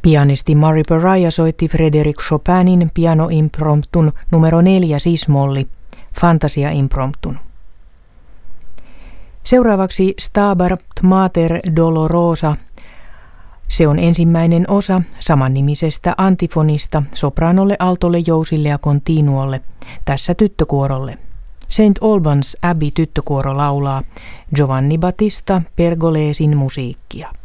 Pianisti Mari Pariah soitti Frédéric Chopinin pianoimpromptun numero 4 sis-molli, Fantasia impromptun. Seuraavaksi Stabat Mater Dolorosa. Se on ensimmäinen osa samannimisestä antifonista sopraanolle, altolle, jousille ja continuolle, tässä tyttökuorolle. St. Albans Abbey tyttökuoro laulaa Giovanni Battista Pergolesin musiikkia.